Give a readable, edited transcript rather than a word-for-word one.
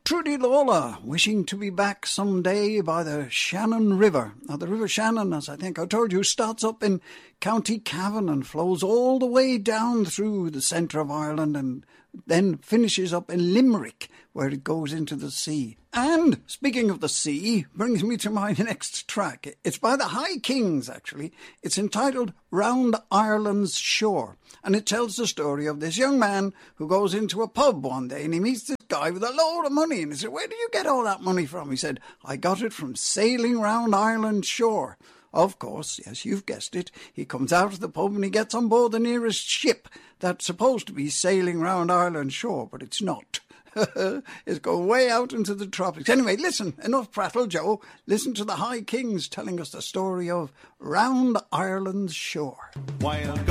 Trudy Lawler, wishing to be back someday by the Shannon River. Now, the River Shannon, as I think I told you, starts up in County Cavan and flows all the way down through the centre of Ireland and then finishes up in Limerick, where it goes into the sea. And, speaking of the sea, brings me to my next track. It's by the High Kings, actually. It's entitled Round Ireland's Shore, and it tells the story of this young man who goes into a pub one day and he meets this guy with a load of money, and he said, "Where do you get all that money from?" He said, "I got it from sailing round Ireland's shore." Of course, yes, you've guessed it, he comes out of the pub and he gets on board the nearest ship that's supposed to be sailing round Ireland's shore, but it's not. It's going way out into the tropics. Anyway, listen, enough prattle, Joe. Listen to the High Kings telling us the story of Round Ireland's Shore. While